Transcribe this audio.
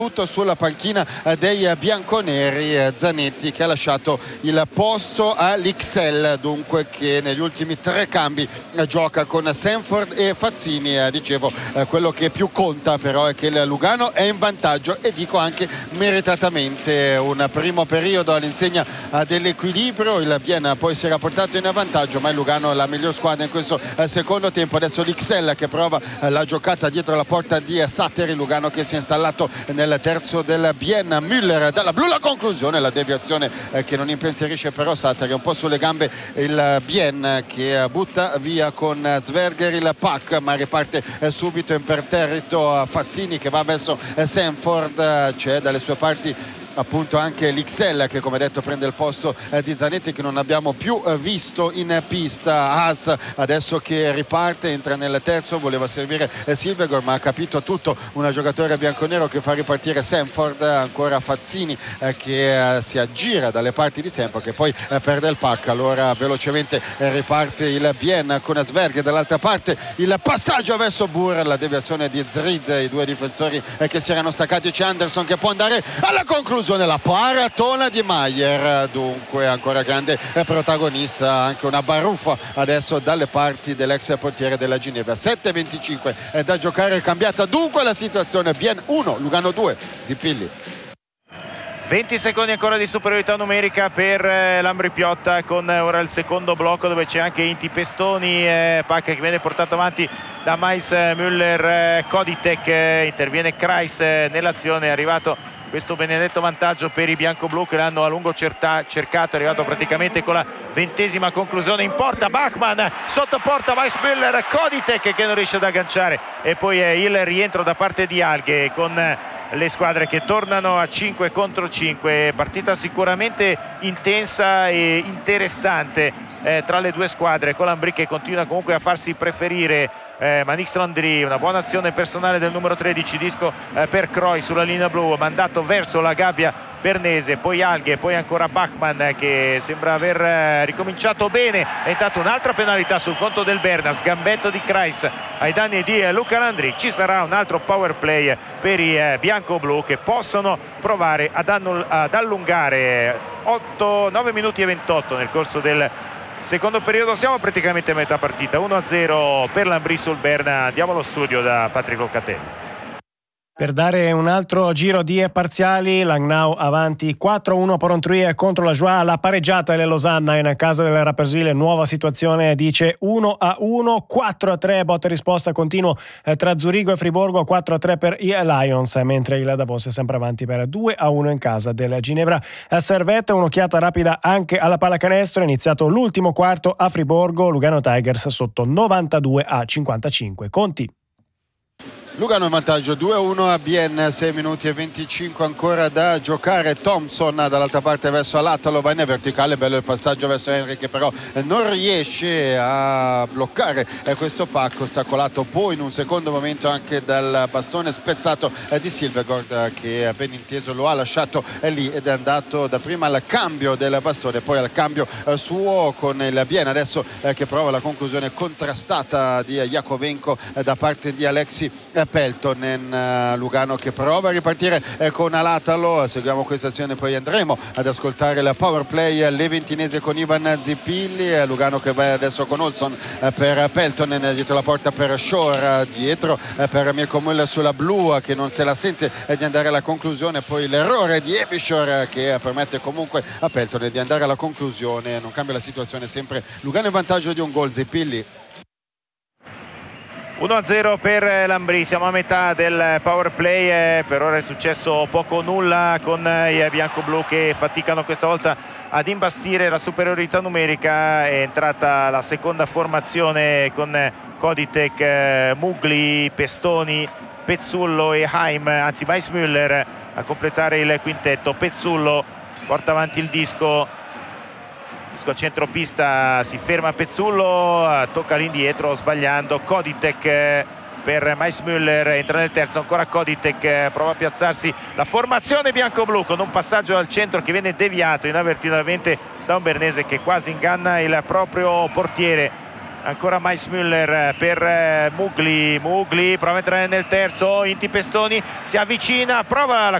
sulla panchina dei bianconeri Zanetti, che ha lasciato il posto all'Ixelles, dunque, che negli ultimi 3 cambi gioca con Sanford e Fazzini. Dicevo, quello che più conta però è che il Lugano è in vantaggio, e dico anche meritatamente. Un primo periodo all'insegna dell'equilibrio, il Bienne poi si era portato in vantaggio, ma il Lugano è la miglior squadra in questo secondo tempo. Adesso l'Ixelles che prova la giocata dietro la porta di Satteri, Lugano che si è installato nel terzo del Bienne. Müller dalla blu, la conclusione, la deviazione che non impensierisce però Satteri, un po' sulle gambe il Bienne, che butta via con Zwerger il pack, ma riparte subito imperterrito Fazzini che va verso Sanford. C'è dalle sue parti appunto anche l'Ixelles che, come detto, prende il posto di Zanetti, che non abbiamo più visto in pista. Haas adesso che riparte, entra nel terzo, voleva servire Silvergor ma ha capito tutto, un giocatore bianconero che fa ripartire Sanford. Ancora Fazzini che si aggira dalle parti di Sanford, che poi perde il pack. Allora velocemente riparte il Bienne con Zwerg, dall'altra parte il passaggio verso Burr, la deviazione di Zrid, i due difensori che si erano staccati. C'è Anderson che può andare alla conclusione, la paratona di Maier, dunque ancora grande protagonista, anche una baruffa adesso dalle parti dell'ex portiere della Ginevra. 7:25 da giocare, cambiata dunque la situazione. Bienne 1, Lugano 2. Zippilli. 20 secondi ancora di superiorità numerica per l'Ambri Piotta, con ora il secondo blocco dove c'è anche Inti Pestoni, pacca che viene portato avanti da Mais Müller. Koditek, interviene Kreis nell'azione, è arrivato questo benedetto vantaggio per i bianco-blu che l'hanno a lungo cercato. È arrivato praticamente con la 20ª conclusione in porta. Bachmann sotto porta, Weissmüller, Koditek che non riesce ad agganciare, e poi il rientro da parte di Alghe, con le squadre che tornano a 5 contro 5. Partita sicuramente intensa e interessante tra le due squadre, con l'Ambri che continua comunque a farsi preferire. Manix Landry, una buona azione personale del numero 13, disco per Croy sulla linea blu, mandato verso la gabbia bernese, poi Alghe, poi ancora Bachmann che sembra aver ricominciato bene. È intanto un'altra penalità sul conto del Berna, sgambetto di Kreis ai danni di Luca Landry. Ci sarà un altro power play per i bianco-blu che possono provare ad allungare. 9 minuti e 28 nel corso del secondo periodo, siamo praticamente a metà partita. 1-0 per l'Ambri sul Berna. Andiamo allo studio da Patrick Locatelli. Per dare un altro giro di parziali, Langnau avanti 4-1 per Ontrui contro la Joie, la pareggiata delle Losanna in casa del Rapperswil, nuova situazione, dice 1-1, 4-3 botta e risposta continuo tra Zurigo e Friburgo, 4-3 per i Lions, mentre il Davos è sempre avanti per 2-1 in casa del Ginevra Servette. Un'occhiata rapida anche alla pallacanestro, è iniziato l'ultimo quarto a Friburgo, Lugano Tigers sotto 92-55. Conti. Lugano in vantaggio 2-1 a Bienne, 6 minuti e 25 ancora da giocare. Thompson dall'altra parte verso Alatalo, va in verticale, bello il passaggio verso Henry che però non riesce a bloccare questo pacco, ostacolato poi in un secondo momento anche dal bastone spezzato di Silvergord, che ben inteso lo ha lasciato lì ed è andato dapprima al cambio del bastone, poi al cambio suo con il Bienne adesso che prova la conclusione contrastata di Jakovenko da parte di Alexi Pelton. In Lugano che prova a ripartire con Alatalo. Seguiamo questa azione, poi andremo ad ascoltare il power play leventinese con Ivan Zippilli. Lugano che va adesso con Olson per Pelton, dietro la porta per Shore, dietro per Mirko Müller sulla blu che non se la sente di andare alla conclusione, poi l'errore di Ebishor che permette comunque a Pelton di andare alla conclusione. Non cambia la situazione, sempre Lugano in vantaggio di un gol. Zippilli. 1-0 per l'Ambri, siamo a metà del power play, per ora è successo poco o nulla con i bianco-blu che faticano questa volta ad imbastire la superiorità numerica. È entrata la seconda formazione con Koditek, Mugli, Pestoni, Pezzullo e Haim, anzi Weissmüller a completare il quintetto. Pezzullo porta avanti il disco a centropista, si ferma Pezzullo, tocca all'indietro sbagliando. Koditek per Weissmüller, entra nel terzo, ancora Koditek, prova a piazzarsi la formazione bianco-blu con un passaggio al centro che viene deviato inavvertitamente da un bernese che quasi inganna il proprio portiere. Ancora Mais Müller per Mugli prova a entrare nel terzo, Inti Pestoni si avvicina, prova la